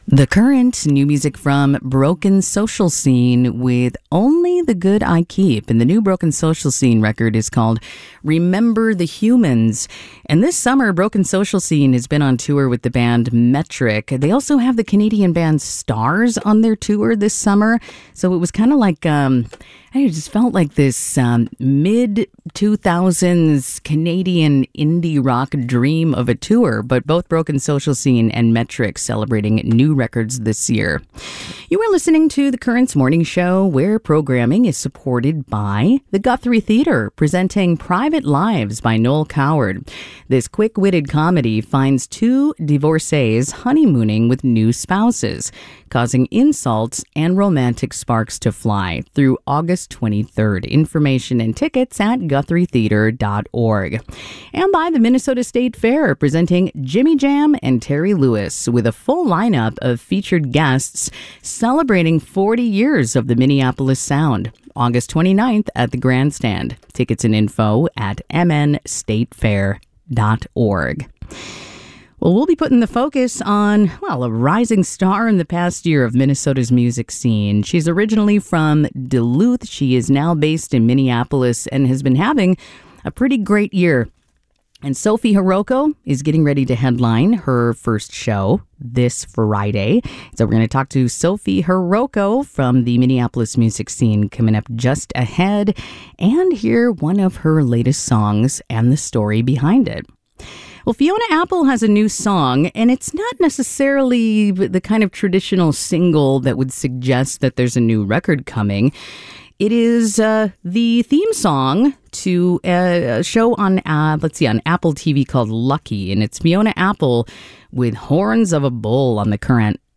The Current, new music from Broken Social Scene with Only the Good I Keep. And the new Broken Social Scene record is called Remember the Humans. And this summer, Broken Social Scene has been on tour with the band Metric. They also have the Canadian band Stars on their tour this summer. So it was kind of like, I just felt like this mid-2000s Canadian indie rock dream of a tour, but both Broken Social Scene and Metric celebrating new records this year. You are listening to The Current's Morning Show, where programming is supported by the Guthrie Theatre, presenting Private Lives by Noel Coward. This quick-witted comedy finds two divorcees honeymooning with new spouses, causing insults and romantic sparks to fly through August 23rd. Information and tickets at GuthrieTheatre.org. And by the Minnesota State Fair, presenting Jimmy Jam and Terry Lewis with a full lineup of featured guests celebrating 40 years of the Minneapolis Sound. August 29th at the Grandstand. Tickets and info at mnstatefair.org. Well, we'll be putting the focus on, a rising star in the past year of Minnesota's music scene. She's originally from Duluth. She is now based in Minneapolis and has been having a pretty great year. And Sophie Hiroko is getting ready to headline her first show this Friday. So we're going to talk to Sophie Hiroko from the Minneapolis music scene coming up just ahead and hear one of her latest songs and the story behind it. Well, Fiona Apple has a new song, and it's not necessarily the kind of traditional single that would suggest that there's a new record coming. It is the theme song to a show on, on Apple TV called Lucky, and it's Fiona Apple with Horns of a Bull on the Current.